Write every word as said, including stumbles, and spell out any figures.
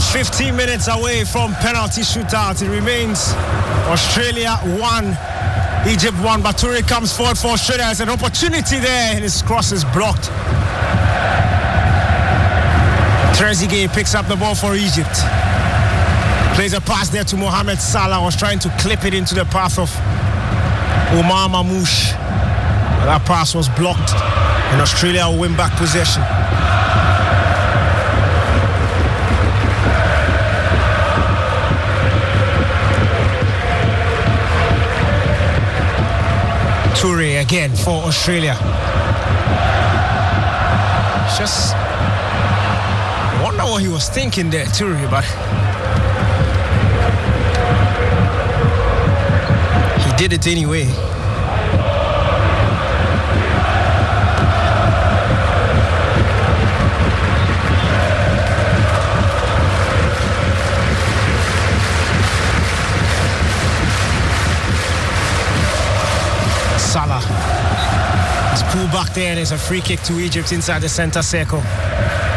fifteen minutes away from penalty shootout. It remains Australia one, Egypt one. Bature comes forward for Australia. There's an opportunity there, and his cross is blocked. Trezeguet picks up the ball for Egypt. Plays a pass there to Mohamed Salah. Was trying to clip it into the path of Omar Mamouche. That pass was blocked, and Australia will win back possession. Toure again for Australia. Just wonder what he was thinking there, Toure, but he did it anyway. Salah is pulled back there, and there's a free kick to Egypt inside the center circle.